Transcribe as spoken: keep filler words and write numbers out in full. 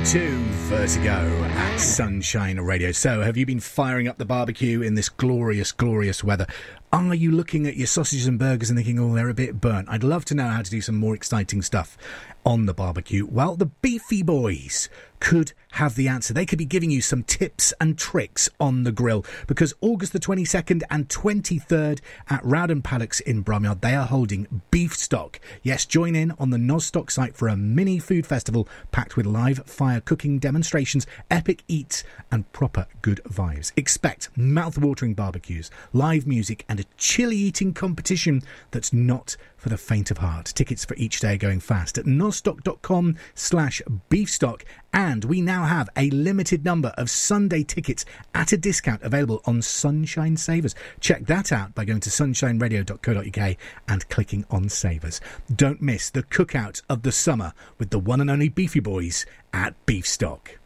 to Vertigo at Sunshine Radio. So, have you been firing up the barbecue in this glorious, glorious weather? Are you looking at your sausages and burgers and thinking, oh, they're a bit burnt? I'd love to know how to do some more exciting stuff on the barbecue. Well, the Beefy Boys could have the answer. They could be giving you some tips and tricks on the grill, because August the twenty-second and twenty-third at Rowden Paddocks in Bromyard, they are holding Beef Stock. Yes, join in on the Nostock site for a mini food festival packed with live fire cooking demonstrations, epic eats and proper good vibes. Expect mouth-watering barbecues, live music and a chili eating competition that's not for the faint of heart. Tickets for each day are going fast at nostock.com slash beefstock. And we now have a limited number of Sunday tickets at a discount available on Sunshine Savers. Check that out by going to sunshine radio dot co dot uk and clicking on Savers. Don't miss the cookout of the summer with the one and only Beefy Boys at Beef Stock.